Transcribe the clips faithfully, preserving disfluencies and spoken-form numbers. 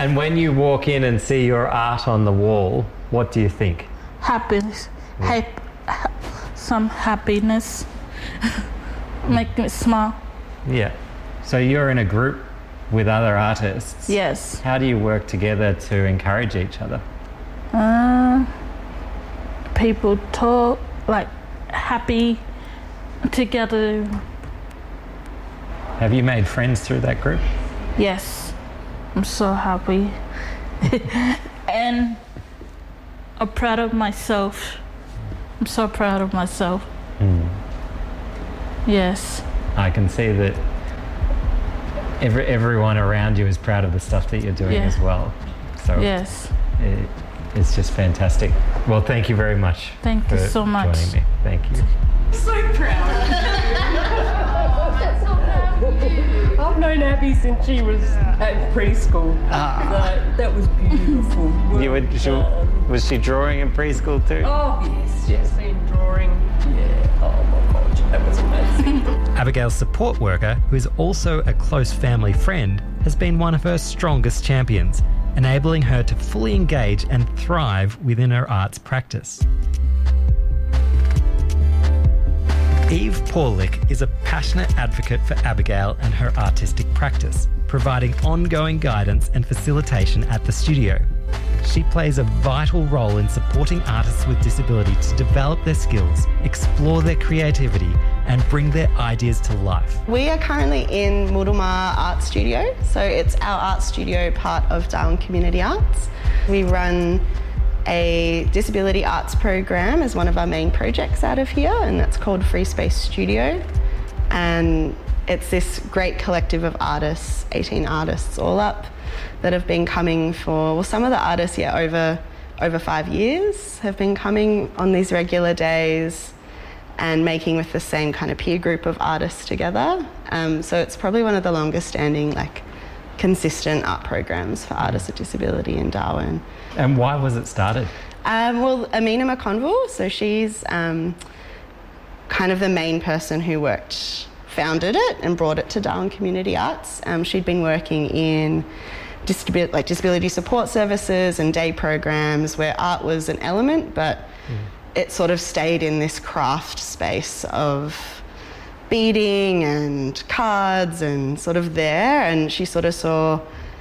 And when you walk in and see your art on the wall, what do you think? Happiness. Yeah. Hap- some happiness. Make me smile. Yeah. So you're in a group with other artists. Yes. How do you work together to encourage each other? Uh, people talk, like, happy together. Have you made friends through that group? Yes. I'm so happy. And I'm proud of myself. I'm so proud of myself. Mm. Yes. I can see that every, everyone around you is proud of the stuff that you're doing yeah. as well. So yes. It, it's just fantastic. Well, thank you very much. Thank for you so much. joining me. Thank you. So proud. I've known Abby since she was at preschool. Ah. That, that was beautiful. You were, she, was she drawing in preschool too? Oh, yes. She's been drawing. Yeah. Oh, my God. That was amazing. Abigail's support worker, who is also a close family friend, has been one of her strongest champions, enabling her to fully engage and thrive within her arts practice. Eve Paulick is a passionate advocate for Abigail and her artistic practice, providing ongoing guidance and facilitation at the studio. She plays a vital role in supporting artists with disability to develop their skills, explore their creativity, and bring their ideas to life. We are currently in Muddlemar Art Studio, so it's our art studio part of Darwin Community Arts. We run a disability arts program as one of our main projects out of here, and that's called Free Space Studio. And it's this great collective of artists, eighteen artists all up, that have been coming for, well, some of the artists, yeah, over, over five years have been coming on these regular days and making with the same kind of peer group of artists together. Um, so it's probably one of the longest standing, like, consistent art programs for artists with disability in Darwin. And why was it started? Um, well, Amina McConville, so she's um, kind of the main person who worked, founded it and brought it to Darwin Community Arts. Um, she'd been working in disabil- like disability support services and day programs where art was an element, but mm. it sort of stayed in this craft space of beading and cards and sort of there, and she sort of saw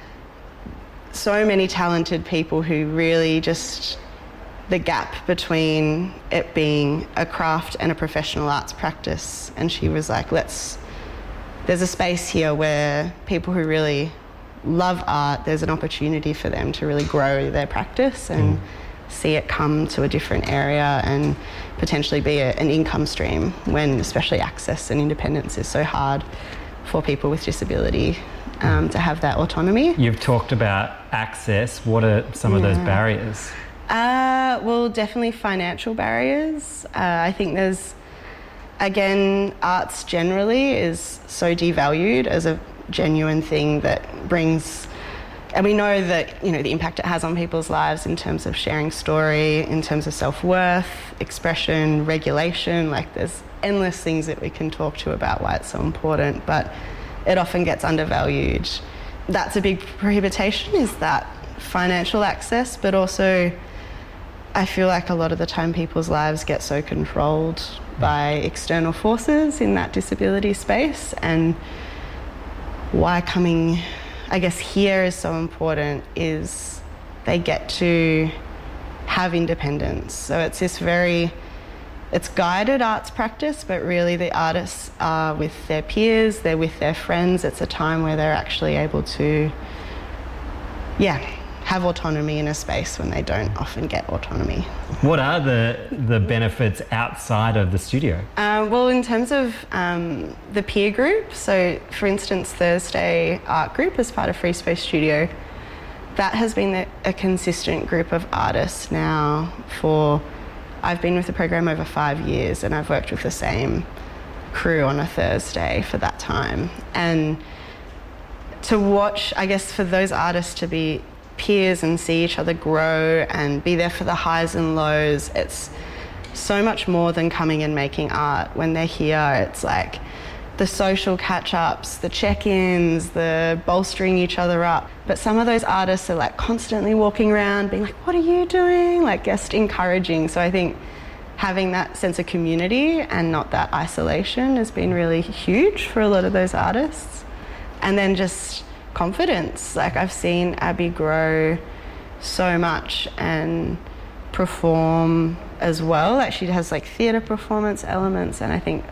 so many talented people who really just, the gap between it being a craft and a professional arts practice, and she was like, let's, there's a space here where people who really love art, there's an opportunity for them to really grow their practice and mm. see it come to a different area and potentially be a, an income stream when especially access and independence is so hard for people with disability um, to have that autonomy. You've talked about access. What are some yeah. of those barriers? Uh, well, definitely financial barriers. Uh, I think there's, again, arts generally is so devalued as a genuine thing that brings, and we know that, you know, the impact it has on people's lives in terms of sharing story, in terms of self-worth, expression, regulation. Like, there's endless things that we can talk to about why it's so important, but it often gets undervalued. That's a big prohibition, is that financial access, but also I feel like a lot of the time people's lives get so controlled by external forces in that disability space, and why coming, I guess, here is so important is they get to have independence. So it's this very, it's guided arts practice, but really the artists are with their peers, they're with their friends. It's a time where they're actually able to, yeah, have autonomy in a space when they don't often get autonomy. What are the the benefits outside of the studio? Uh, well, in terms of um, the peer group, so for instance, Thursday Art Group as part of Free Space Studio, that has been a, a consistent group of artists now for, I've been with the program over five years and I've worked with the same crew on a Thursday for that time. And to watch, I guess, for those artists to be peers and see each other grow and be there for the highs and lows, it's so much more than coming and making art. When they're here, it's like the social catch-ups, the check-ins, the bolstering each other up. But some of those artists are like constantly walking around being like, what are you doing? Like just encouraging. So I think having that sense of community and not that isolation has been really huge for a lot of those artists. And then just confidence. Like I've seen Abby grow so much and perform as well. Like she has like theatre performance elements, and I think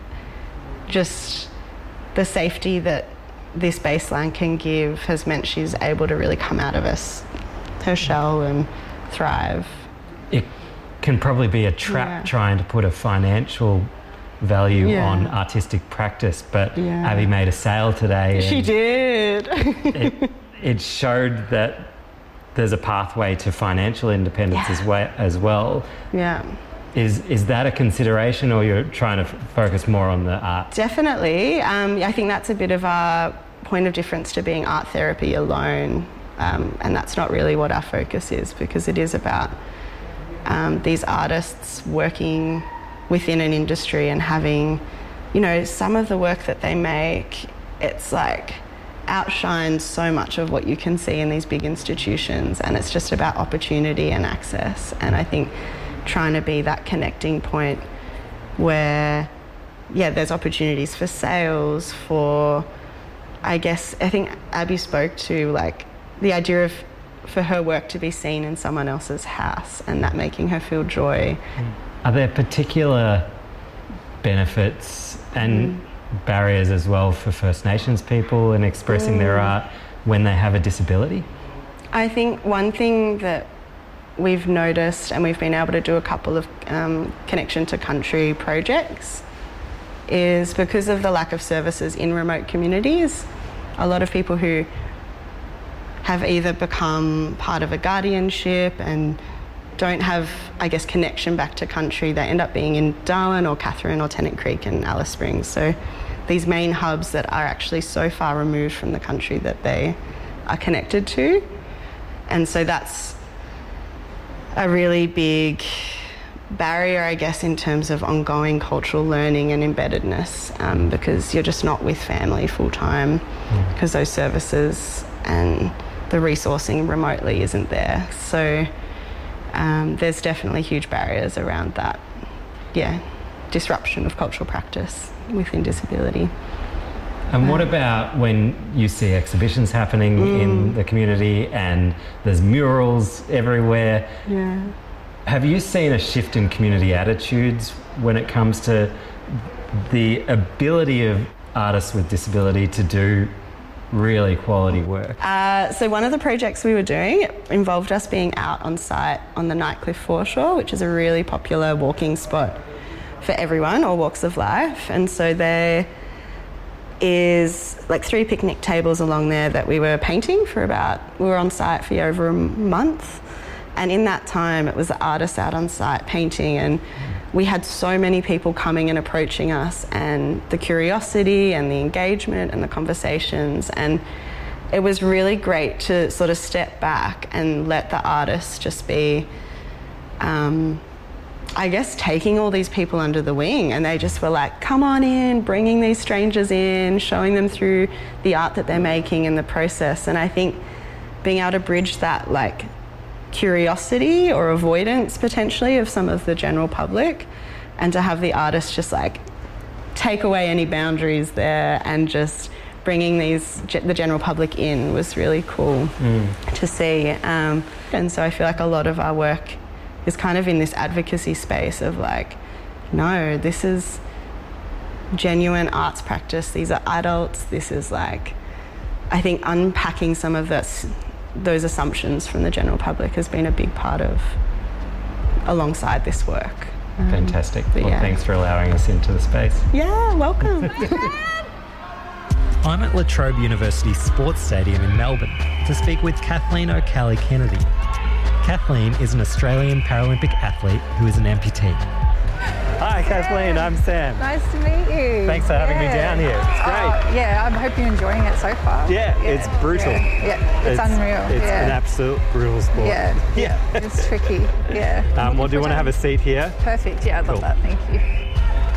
just the safety that this baseline can give has meant she's able to really come out of us, her shell, and thrive. It can probably be a trap yeah. trying to put a financial value yeah. on artistic practice, but yeah. Abby made a sale today. She did. it, it showed that there's a pathway to financial independence yeah. as, well, as well. Yeah. Is is that a consideration, or you're trying to f- focus more on the art? Definitely. Um, I think that's a bit of a point of difference to being art therapy alone, um, and that's not really what our focus is, because it is about um, these artists working within an industry and having, you know, some of the work that they make, it's like outshines so much of what you can see in these big institutions, and it's just about opportunity and access. And I think trying to be that connecting point where, yeah, there's opportunities for sales, for, I guess, I think Abby spoke to like the idea of for her work to be seen in someone else's house and that making her feel joy. Are there particular benefits and mm. barriers as well for First Nations people in expressing mm. their art when they have a disability? I think one thing that we've noticed, and we've been able to do a couple of um, connection to country projects, is because of the lack of services in remote communities, a lot of people who have either become part of a guardianship and don't have, I guess, connection back to country, they end up being in Darwin or Katherine or Tennant Creek and Alice Springs. So these main hubs that are actually so far removed from the country that they are connected to. And so that's a really big barrier, I guess, in terms of ongoing cultural learning and embeddedness, um, because you're just not with family full time, mm. because those services and the resourcing remotely isn't there. So um, there's definitely huge barriers around that, yeah, disruption of cultural practice within disability. And what about when you see exhibitions happening mm. in the community and there's murals everywhere? Yeah. Have you seen a shift in community attitudes when it comes to the ability of artists with disability to do really quality work? Uh, so one of the projects we were doing involved us being out on site on the Nightcliff foreshore, which is a really popular walking spot for everyone, all walks of life. And so there is like three picnic tables along there that we were painting for about, we were on site for over a month. And in that time, it was the artists out on site painting, and we had so many people coming and approaching us, and the curiosity and the engagement and the conversations. And it was really great to sort of step back and let the artists just be, um, I guess, taking all these people under the wing, and they just were like, come on in, bringing these strangers in, showing them through the art that they're making and the process. And I think being able to bridge that like curiosity or avoidance potentially of some of the general public, and to have the artists just like take away any boundaries there and just bringing these the general public in was really cool mm. to see. Um, and so I feel like a lot of our work is kind of in this advocacy space of like, no, this is genuine arts practice. These are adults. This is like, I think unpacking some of this, those assumptions from the general public has been a big part of alongside this work. Um, Fantastic. Well, yeah. Thanks for allowing us into the space. Yeah, welcome. I'm at La Trobe University Sports Stadium in Melbourne to speak with Kathleen O'Callaghan Kennedy. Kathleen is an Australian Paralympic athlete who is an amputee. Hi Kathleen, I'm Sam. Nice to meet you. Thanks for having yeah. me down here. It's great. Oh, yeah, I hope you're enjoying it so far. Yeah, yeah. It's brutal. Yeah, yeah. It's, it's unreal. It's yeah. an absolute brutal sport. Yeah, yeah. It's tricky. Yeah. Um, well, do you want to have a seat here? Perfect. Yeah, I'd cool. love that. Thank you.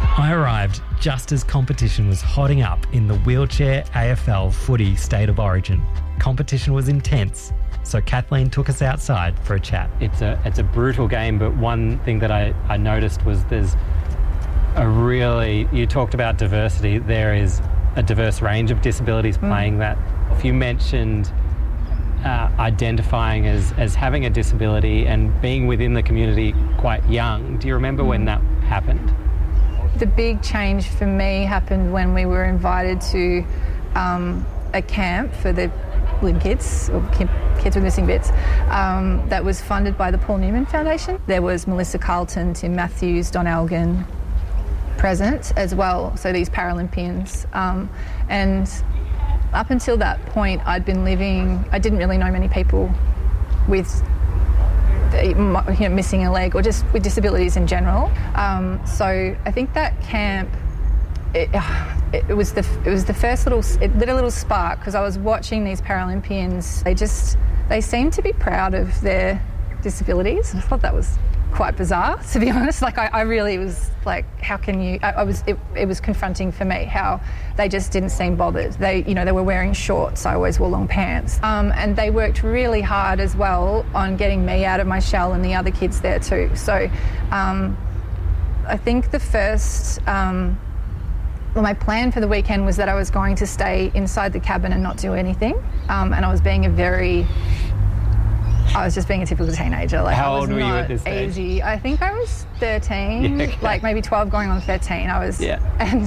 I arrived just as competition was hotting up in the wheelchair A F L footy state of origin. Competition was intense, so Kathleen took us outside for a chat. It's a it's a brutal game, but one thing that I, I noticed was there's a really, you talked about diversity, there is a diverse range of disabilities mm. playing that. If you mentioned uh, identifying as, as having a disability and being within the community quite young, do you remember mm. when that happened? The big change for me happened when we were invited to um, a camp for the limb kids, or kids with missing bits, um, that was funded by the Paul Newman Foundation. There was Melissa Carlton, Tim Matthews, Don Elgin present as well, so these Paralympians. Um, and up until that point, I'd been living, I didn't really know many people with you know, missing a leg or just with disabilities in general. Um, so I think that camp, it, it, it was the it was the first little, it lit a little spark, because I was watching these Paralympians. They just, they seemed to be proud of their disabilities. I thought that was quite bizarre, to be honest. Like I, I really was like, how can you, I, I was, it, it was confronting for me how they just didn't seem bothered. They, you know, they were wearing shorts, I always wore long pants. Um, and they worked really hard as well on getting me out of my shell and the other kids there too. So um, I think the first, um, well, my plan for the weekend was that I was going to stay inside the cabin and not do anything. Um, and I was being a very, I was just being a typical teenager. Like, How I was old were you not at this stage? Easy. I think I was thirteen, Yeah, okay. like maybe twelve going on thirteen. I was, Yeah. and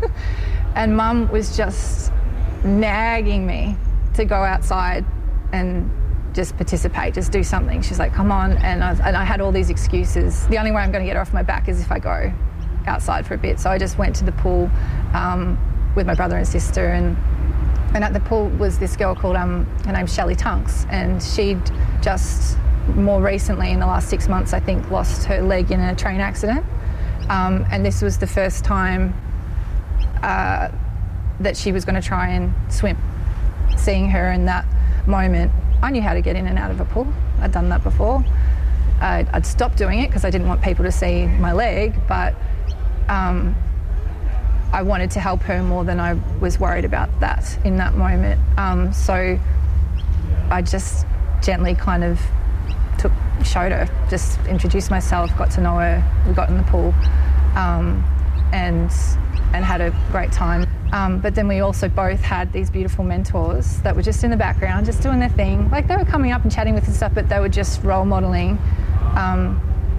and Mum was just nagging me to go outside and just participate, just do something. She's like, come on, and I, and I had all these excuses. The only way I'm going to get her off my back is if I go outside for a bit. So I just went to the pool um, with my brother and sister, and And at the pool was this girl called, um, her name's Shelley Tunks, and she'd just more recently, in the last six months, I think, lost her leg in a train accident. Um, and this was the first time uh, that she was going to try and swim. Seeing her in that moment, I knew how to get in and out of a pool. I'd done that before. I'd, I'd stopped doing it because I didn't want people to see my leg, but um, I wanted to help her more than I was worried about that in that moment. Um, so I just gently kind of took, showed her, just introduced myself, got to know her. We got in the pool um, and and had a great time. Um, but then we also both had these beautiful mentors that were just in the background, just doing their thing. Like, they were coming up and chatting with us and stuff, but they were just role modelling um,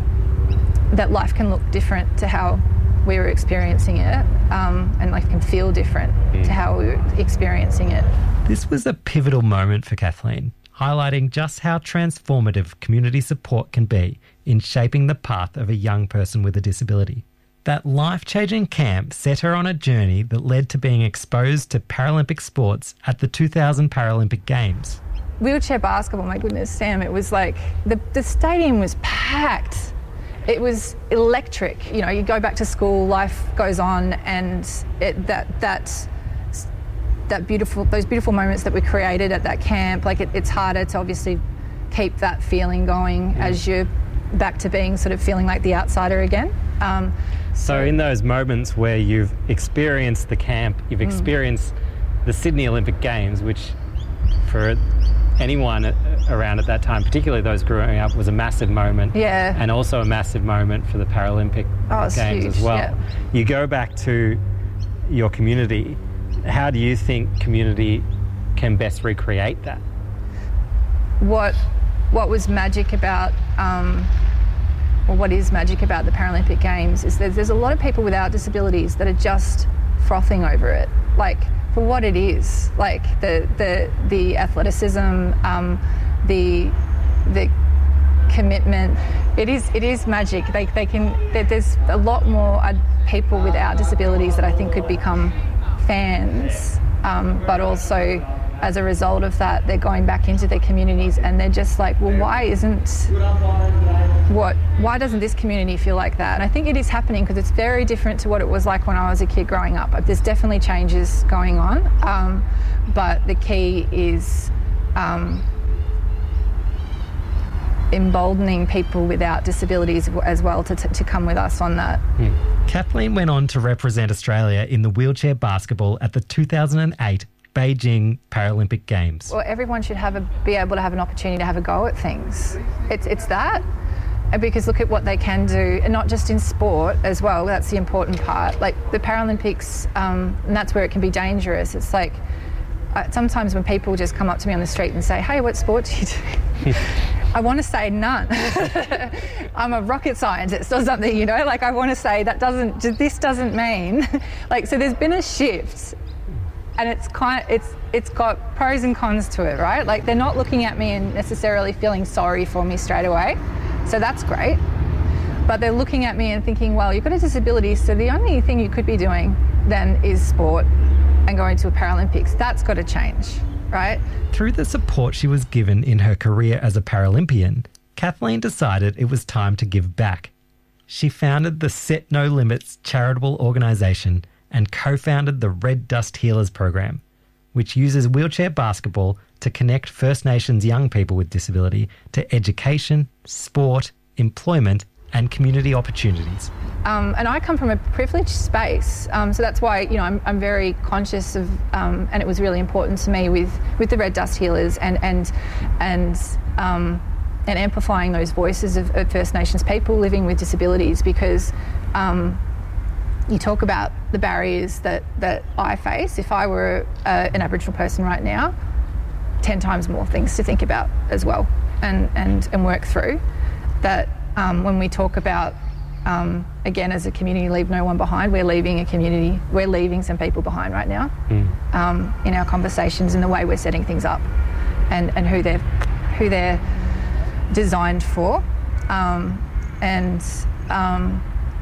that life can look different to how we were experiencing it, um, and life can feel different mm. to how we were experiencing it. This was a pivotal moment for Kathleen, highlighting just how transformative community support can be in shaping the path of a young person with a disability. That life-changing camp set her on a journey that led to being exposed to Paralympic sports at the two thousand Paralympic Games. Wheelchair basketball, my goodness, Sam, it was like, the, the stadium was packed. It was electric. You know, you go back to school, life goes on, and it, that that that beautiful, those beautiful moments that were created at that camp. Like, it, it's harder to obviously keep that feeling going yeah. as you're back to being sort of feeling like the outsider again. Um, so, so in those moments where you've experienced the camp, you've mm. experienced the Sydney Olympic Games, which for anyone around at that time, particularly those growing up, was a massive moment. Yeah. And also a massive moment for the Paralympic oh, Games huge. as well. Yeah. You go back to your community. How do you think community can best recreate that? What what was magic about, um, or what is magic about the Paralympic Games is that there's a lot of people without disabilities that are just frothing over it. Like, for what it is, like the the the athleticism, um, the the commitment. It is it is magic. They they can. There's a lot more uh, people without disabilities that I think could become fans, um, but also as a result of that, they're going back into their communities and they're just like, well, why isn't what? Why doesn't this community feel like that? And I think it is happening because it's very different to what it was like when I was a kid growing up. There's definitely changes going on, um, but the key is um, emboldening people without disabilities as well to, to come with us on that. Mm. Kathleen went on to represent Australia in the wheelchair basketball at the two thousand eight Beijing Paralympic Games. Well, everyone should have a, be able to have an opportunity to have a go at things. It's, it's that. Because look at what they can do, and not just in sport as well. That's the important part. Like the Paralympics, um, and that's where it can be dangerous. It's like uh, sometimes when people just come up to me on the street and say, "Hey, what sport do you do?" I want to say none. I'm a rocket scientist or something, you know. Like I want to say that doesn't. This doesn't mean. Like so, there's been a shift, and it's kind. Of, it's it's got pros and cons to it, right? Like they're not looking at me and necessarily feeling sorry for me straight away. So that's great. But they're looking at me and thinking, well, you've got a disability, so the only thing you could be doing then is sport and going to a Paralympics. That's got to change, right? Through the support she was given in her career as a Paralympian, Kathleen decided it was time to give back. She founded the Set No Limits charitable organisation and co-founded the Red Dust Healers program, which uses wheelchair basketball to connect First Nations young people with disability to education, sport, employment and community opportunities. Um, and I come from a privileged space, um, so that's why you know I'm, I'm very conscious of, um, and it was really important to me with, with the Red Dust Healers and and and um, and amplifying those voices of, of First Nations people living with disabilities, because um, you talk about the barriers that, that I face. If I were uh, an Aboriginal person right now, ten times more things to think about as well and, and, and work through. That um, when we talk about, um, again, as a community, leave no one behind, we're leaving a community, we're leaving some people behind right now mm. um, in our conversations and the way we're setting things up and, and who they're who they're designed for. Um, and um,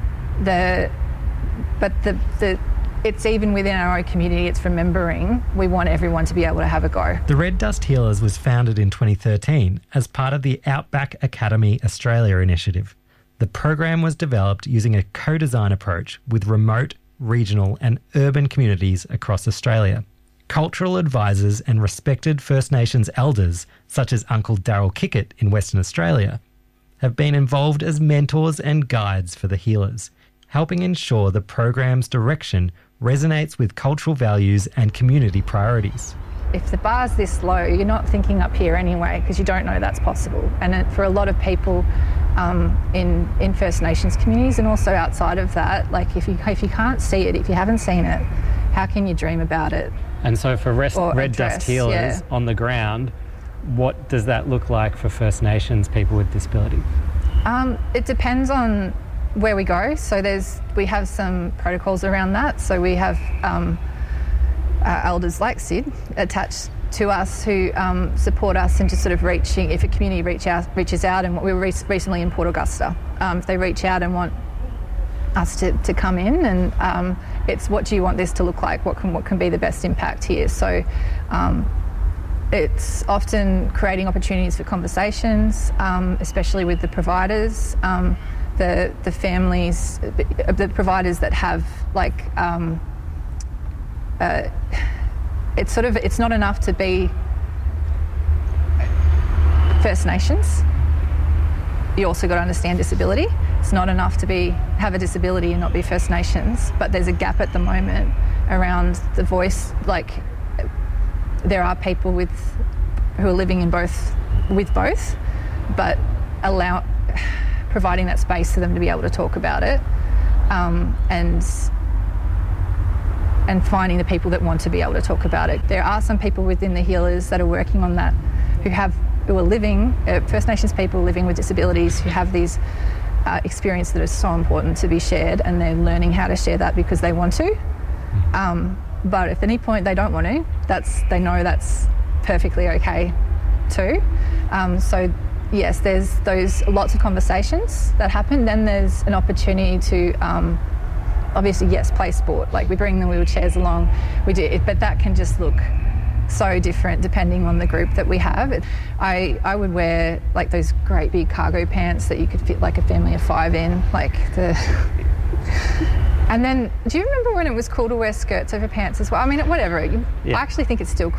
the but the the it's even within our own community, it's remembering we want everyone to be able to have a go. The Red Dust Healers was founded in twenty thirteen as part of the Outback Academy Australia initiative. The program was developed using a co-design approach with remote, regional and urban communities across Australia. Cultural advisors and respected First Nations elders, such as Uncle Daryl Kickett in Western Australia, have been involved as mentors and guides for the healers, helping ensure the program's direction resonates with cultural values and community priorities. If the bar's this low, you're not thinking up here anyway, because you don't know that's possible. And it, for a lot of people um, in in First Nations communities and also outside of that, like if you if you can't see it, if you haven't seen it, how can you dream about it? And so for rest, Red address, Dust Healers yeah. on the ground, what does that look like for First Nations people with disability? Um, it depends on where we go. So there's we have some protocols around that. So we have um, uh, elders like Sid attached to us who um, support us into sort of reaching, if a community reach out, reaches out, and we were re- recently in Port Augusta, um, if they reach out and want us to, to come in, and um, it's what do you want this to look like, what can what can be the best impact here. So um, it's often creating opportunities for conversations, um, especially with the providers, um, the the families, the providers that have like um, uh, it's sort of it's not enough to be First Nations. You also got to understand disability. It's not enough to be have a disability and not be First Nations, but there's a gap at the moment around the voice. Like there are people with who are living in both with both, but allow providing that space for them to be able to talk about it, um, and and finding the people that want to be able to talk about it. There are some people within the healers that are working on that, who have who are living uh, First Nations people living with disabilities who have these uh, experiences that are so important to be shared, and they're learning how to share that because they want to. Um, but if at any point they don't want to, that's they know that's perfectly okay too. Um, so yes, there's those lots of conversations that happen. Then there's an opportunity to um, obviously yes play sport. Like we bring the wheelchairs along, we do it, but that can just look so different depending on the group that we have. I, I would wear like those great big cargo pants that you could fit like a family of five in, like the... And then, do you remember when it was cool to wear skirts over pants as well? I mean, whatever, you, yeah. I actually think it's still cool.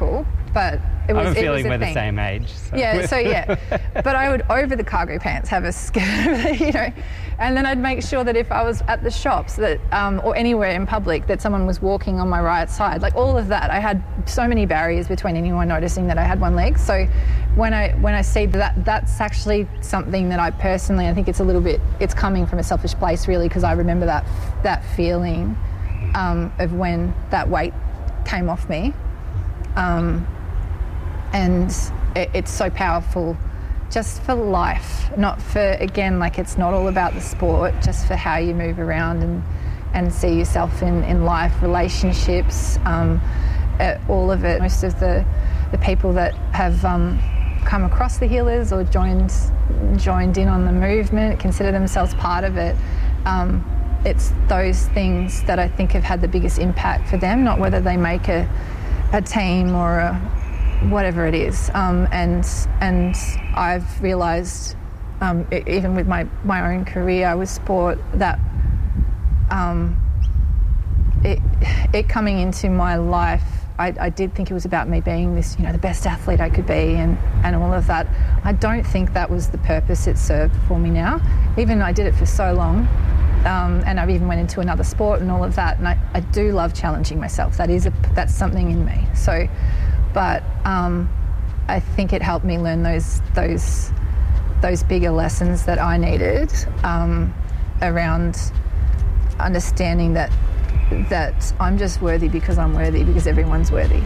but it was, I'm it feeling was a we're thing. the same age. So. Yeah, so yeah. But I would, over the cargo pants, have a skirt, you know, and then I'd make sure that if I was at the shops that, um, or anywhere in public, that someone was walking on my right side, like all of that. I had so many barriers between anyone noticing that I had one leg. So when I when I see that, that's actually something that I personally, I think it's a little bit, it's coming from a selfish place really, because I remember that that feeling um, of when that weight came off me. Um, and it, it's so powerful just for life, not for, again, like it's not all about the sport, just for how you move around and, and see yourself in, in life, relationships, um, uh, all of it. Most of the, the people that have um, come across the Healers or joined, joined in on the movement, consider themselves part of it, um, it's those things that I think have had the biggest impact for them, not whether they make a, a team or a whatever it is, um, and and I've realised, um, it, even with my, my own career with sport, that um, it it coming into my life, I, I did think it was about me being this, you know, the best athlete I could be, and, and all of that. I don't think that was the purpose it served for me now. Even though I did it for so long, um, and I've even went into another sport and all of that, and I, I do love challenging myself. That is a, that's something in me. So. But um, I think it helped me learn those those those bigger lessons that I needed um, around understanding that that I'm just worthy because I'm worthy, because everyone's worthy.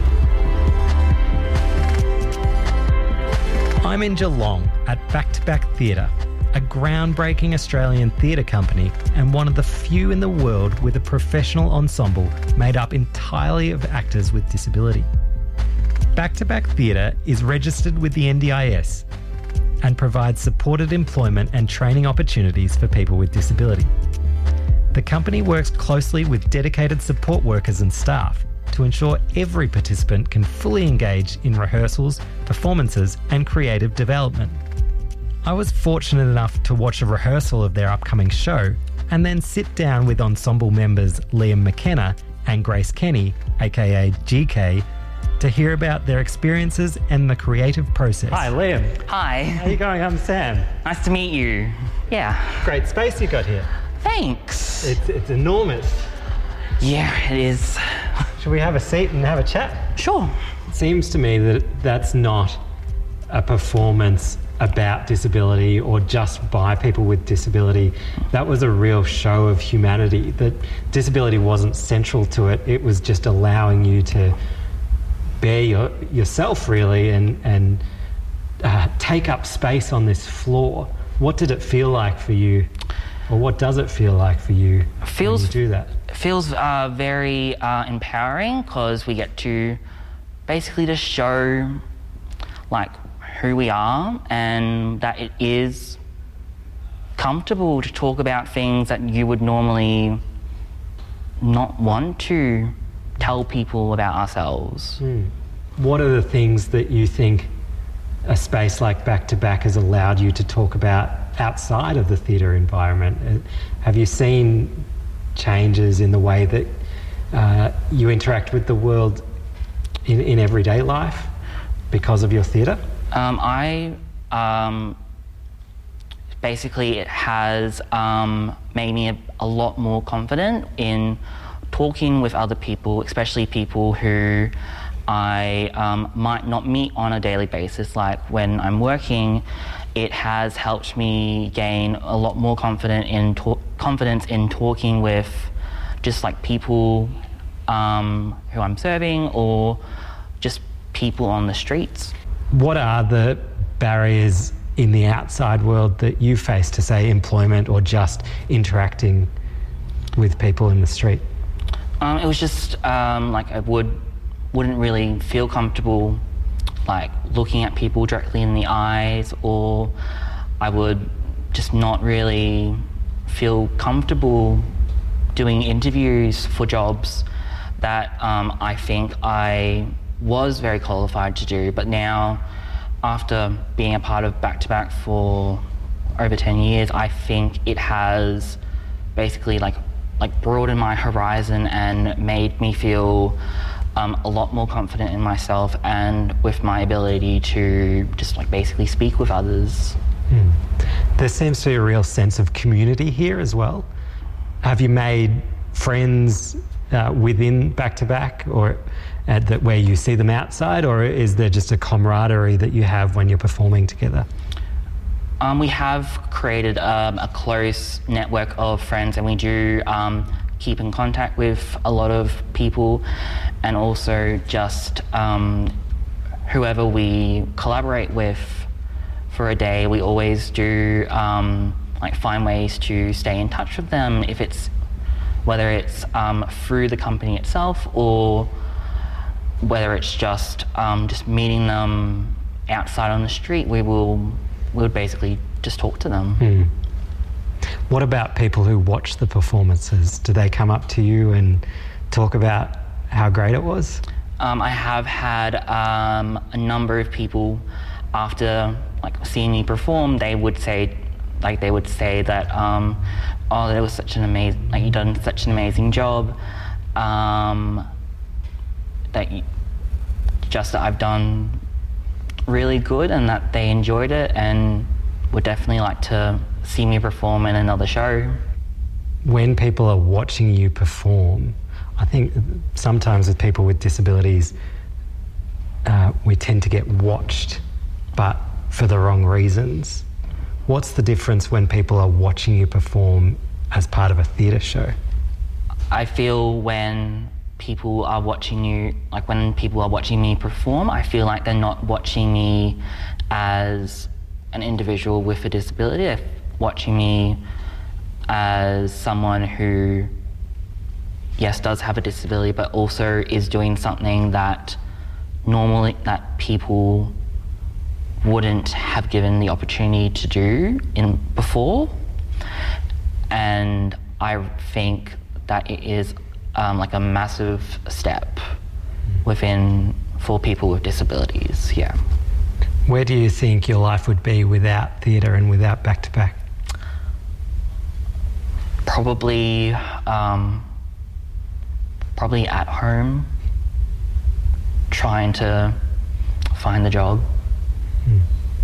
I'm in Geelong at Back to Back Theatre, a groundbreaking Australian theatre company and one of the few in the world with a professional ensemble made up entirely of actors with disability. Back to Back Theatre is registered with the N D I S and provides supported employment and training opportunities for people with disability. The company works closely with dedicated support workers and staff to ensure every participant can fully engage in rehearsals, performances, and creative development. I was fortunate enough to watch a rehearsal of their upcoming show and then sit down with ensemble members Liam McKenna and Grace Kenny, aka G K, to hear about their experiences and the creative process. Hi, Liam. Hi. How are you going? I'm Sam. Nice to meet you. Yeah. Great space you got here. Thanks. It's, it's enormous. Yeah, it is. Should we have a seat and have a chat? Sure. It seems to me that that's not a performance about disability or just by people with disability. That was a real show of humanity. That disability wasn't central to it. It was just allowing you to bear your, yourself really and, and uh, take up space on this floor. What did it feel like for you, or what does it feel like for you feels, when you do that? It feels uh, very uh, empowering, because we get to basically just show like who we are, and that it is comfortable to talk about things that you would normally not want to tell people about ourselves. Mm. What are the things that you think a space like Back to Back has allowed you to talk about outside of the theatre environment? Uh, have you seen changes in the way that uh, you interact with the world in, in everyday life because of your theatre? Um, I um, basically it has um, made me a, a lot more confident in talking with other people, especially people who I um, might not meet on a daily basis. Like when I'm working, it has helped me gain a lot more confident in to- confidence in talking with just like people um, who I'm serving, or just people on the streets. What are the barriers in the outside world that you face to, say, employment or just interacting with people in the street? Um, it was just um, like I would, wouldn't really feel comfortable like looking at people directly in the eyes, or I would just not really feel comfortable doing interviews for jobs that um, I think I was very qualified to do. But now, after being a part of Back to Back for over ten years, I think it has basically like like broadened my horizon and made me feel um, a lot more confident in myself and with my ability to just like basically speak with others. Mm. There seems to be a real sense of community here as well. Have you made friends uh, within Back to Back, or at the, where you see them outside, or is there just a camaraderie that you have when you're performing together? Um, we have created um, a close network of friends, and we do um, keep in contact with a lot of people, and also just um, whoever we collaborate with for a day, we always do um, like find ways to stay in touch with them, if it's whether it's um, through the company itself or whether it's just um, just meeting them outside on the street. We will we would basically just talk to them. Mm. What about people who watch the performances? Do they come up to you and talk about how great it was? Um, I have had um, a number of people after like seeing me perform, they would say, like they would say that, um, oh, that was such an amazing, like you done such an amazing job. Um, that you, just that I've done really good, and that they enjoyed it and would definitely like to see me perform in another show. When people are watching you perform, I think sometimes with people with disabilities, uh, we tend to get watched, but for the wrong reasons. What's the difference when people are watching you perform as part of a theatre show? I feel when people are watching you, like when people are watching me perform, I feel like they're not watching me as an individual with a disability. They're watching me as someone who, yes, does have a disability, but also is doing something that normally that people wouldn't have given the opportunity to do in before. And I think that it is um, like a massive step within for people with disabilities. Yeah. Where do you think your life would be without theatre and without Back to Back? Probably, um, probably at home, trying to find the job. Mm.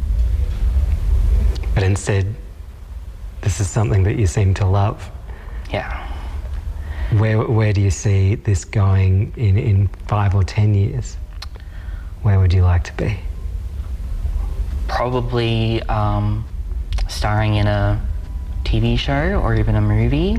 But instead, this is something that you seem to love. Yeah. Where where do you see this going in, in five or ten years? Where would you like to be? Probably um, starring in a T V show or even a movie.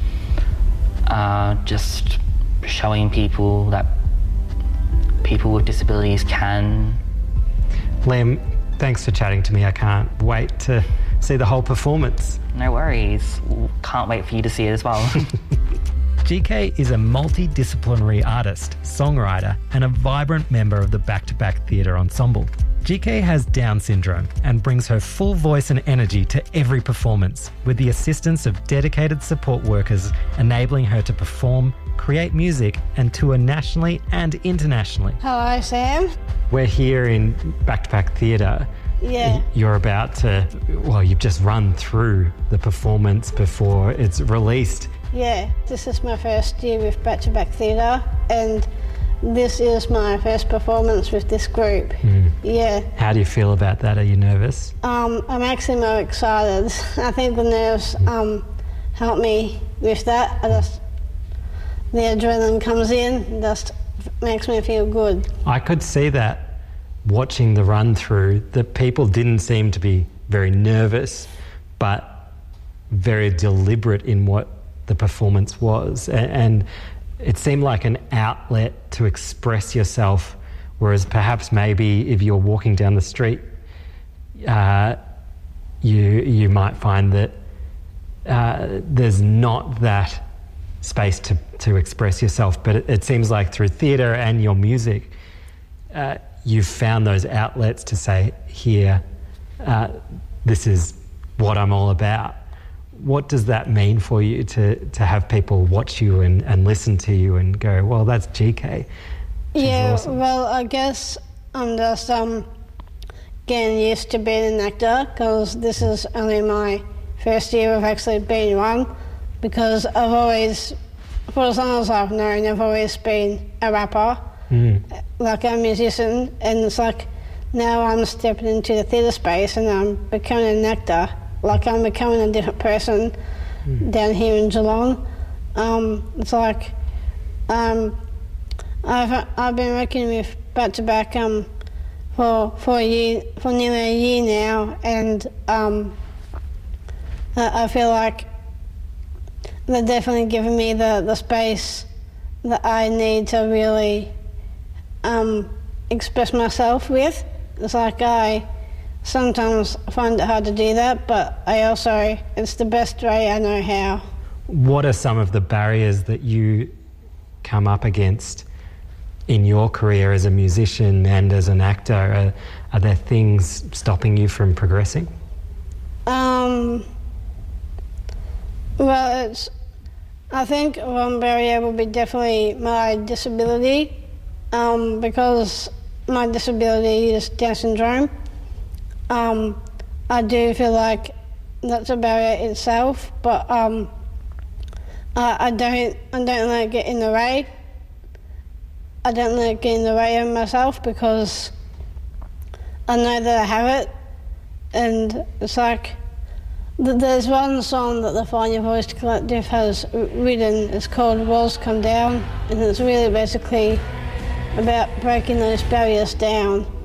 Uh, just showing people that people with disabilities can. Liam, thanks for chatting to me. I can't wait to see the whole performance. No worries. Can't wait for you to see it as well. G K is a multidisciplinary artist, songwriter, and a vibrant member of the Back to Back Theatre Ensemble. G K has Down syndrome and brings her full voice and energy to every performance, with the assistance of dedicated support workers enabling her to perform, create music, and tour nationally and internationally. Hello, Sam. We're here in Back to Back Theatre. Yeah. You're about to, well, you've just run through the performance before it's released. Yeah, this is my first year with Back to Back Theatre, and this is my first performance with this group. Mm. Yeah. How do you feel about that? Are you nervous? Um, I'm actually more excited. I think the nerves um, help me with that. I just, the adrenaline comes in, and just makes me feel good. I could see that watching the run through, that people didn't seem to be very nervous, but very deliberate in what the performance was, and it seemed like an outlet to express yourself, whereas perhaps maybe if you're walking down the street, uh, you you might find that uh, there's not that space to, to express yourself. But it, it seems like through theatre and your music, uh, you've found those outlets to say, here, uh, this is what I'm all about. What does that mean for you to, to have people watch you and, and listen to you and go, well, that's G K? She's yeah, awesome. Well, I guess I'm just um, getting used to being an actor, because this is only my first year of actually being one, because I've always, for as long as I've known, I've always been a rapper, like a musician, and it's like now I'm stepping into the theatre space and I'm becoming an actor. Like I'm becoming a different person mm. down here in Geelong. Um, it's like um, I've I've been working with back to back um for for a year for nearly a year now, and um, I, I feel like they're definitely giving me the, the space that I need to really um, express myself with. It's like I sometimes find it hard to do that, but I also, it's the best way I know how. What are some of the barriers that you come up against in your career as a musician and as an actor? Are, are there things stopping you from progressing? Um, well, it's, I think one barrier will be definitely my disability, um, because my disability is Down syndrome. Um, I do feel like that's a barrier itself, but um, I, I don't I don't let it get in the way. I don't let it get in the way of myself because I know that I have it, and it's like th- there's one song that the Find Your Voice Collective has written. It's called Walls Come Down, and it's really basically about breaking those barriers down.